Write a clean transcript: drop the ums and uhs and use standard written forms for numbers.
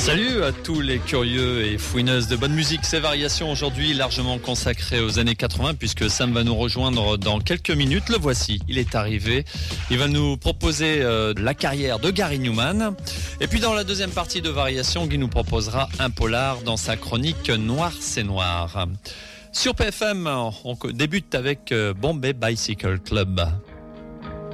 Salut à tous les curieux et fouineuses de bonne musique. Ces variations aujourd'hui largement consacrées aux années 80 puisque Sam va nous rejoindre dans quelques minutes. Le voici, il est arrivé. Il va nous proposer la carrière de Gary Numan. Et puis dans la deuxième partie de variations, Guy nous proposera un polar dans sa chronique Noir c'est Noir. Sur PFM, on débute avec Bombay Bicycle Club.